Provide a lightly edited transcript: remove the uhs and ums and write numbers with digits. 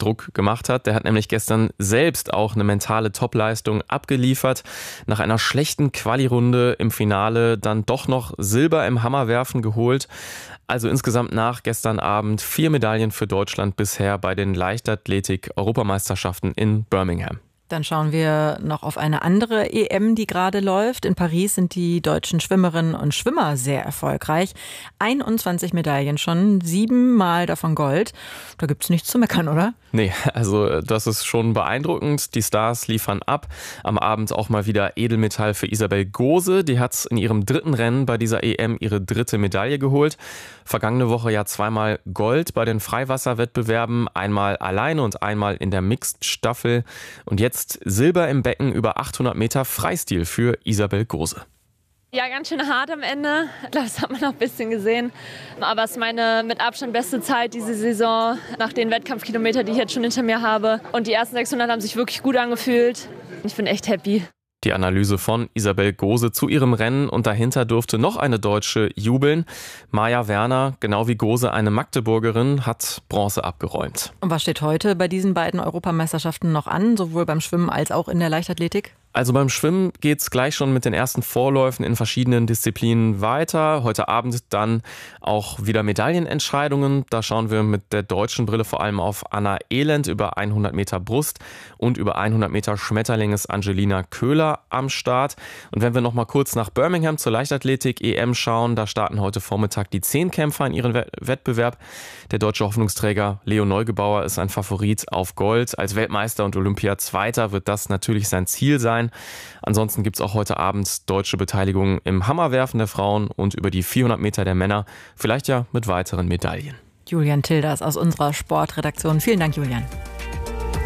Druck gemacht hat. Der hat nämlich gestern selbst auch eine mentale Topleistung abgeliefert. Nach einer schlechten Quali-Runde im Finale dann doch noch Silber im Hammerwerfen geholt. Also insgesamt nach gestern Abend 4 Medaillen für Deutschland bisher bei den Leichtathletik-Europameisterschaften in Birmingham. Dann schauen wir noch auf eine andere EM, die gerade läuft. In Paris sind die deutschen Schwimmerinnen und Schwimmer sehr erfolgreich. 21 Medaillen schon, 7 Mal davon Gold. Da gibt's nichts zu meckern, oder? Nee, also das ist schon beeindruckend. Die Stars liefern ab. Am Abend auch mal wieder Edelmetall für Isabel Gose. Die hat in ihrem 3. Rennen bei dieser EM ihre 3. Medaille geholt. Vergangene Woche ja 2-mal Gold bei den Freiwasserwettbewerben. Einmal alleine und einmal in der Mixed-Staffel. Und jetzt Silber im Becken über 800 Meter Freistil für Isabel Gose. Ja, ganz schön hart am Ende. Ich glaube, das hat man noch ein bisschen gesehen. Aber es ist meine mit Abstand beste Zeit diese Saison, nach den Wettkampfkilometern, die ich jetzt schon hinter mir habe. Und die ersten 600 haben sich wirklich gut angefühlt. Ich bin echt happy. Die Analyse von Isabel Gose zu ihrem Rennen und dahinter durfte noch eine Deutsche jubeln. Maja Werner, genau wie Gose eine Magdeburgerin, hat Bronze abgeräumt. Und was steht heute bei diesen beiden Europameisterschaften noch an, sowohl beim Schwimmen als auch in der Leichtathletik? Also beim Schwimmen geht's gleich schon mit den ersten Vorläufen in verschiedenen Disziplinen weiter. Heute Abend dann auch wieder Medaillenentscheidungen. Da schauen wir mit der deutschen Brille vor allem auf Anna Elend. Über 100 Meter Brust und über 100 Meter Schmetterling ist Angelina Köhler am Start. Und wenn wir noch mal kurz nach Birmingham zur Leichtathletik-EM schauen, da starten heute Vormittag die 10-Kämpfer in ihren Wettbewerb. Der deutsche Hoffnungsträger Leo Neugebauer ist ein Favorit auf Gold. Als Weltmeister und Olympiazweiter wird das natürlich sein Ziel sein. Ansonsten gibt es auch heute Abend deutsche Beteiligung im Hammerwerfen der Frauen und über die 400 Meter der Männer, vielleicht ja mit weiteren Medaillen. Julian Tilders aus unserer Sportredaktion. Vielen Dank, Julian.